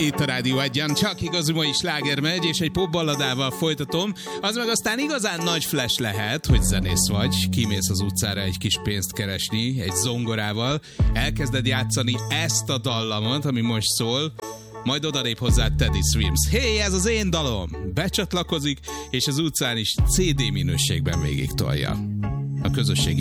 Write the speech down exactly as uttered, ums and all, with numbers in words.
Itt a Rádió Egyen csak igazi mai sláger megy, és egy popballadával folytatom. Az meg aztán igazán nagy flash lehet, hogy zenész vagy, kimész az utcára egy kis pénzt keresni, egy zongorával, elkezded játszani ezt a dallamot, ami most szól, majd odarébb hozzá Teddy Swims. Hé, ez az én dalom! Becsatlakozik, és az utcán is cé dé minőségben végig tolja. A közösségi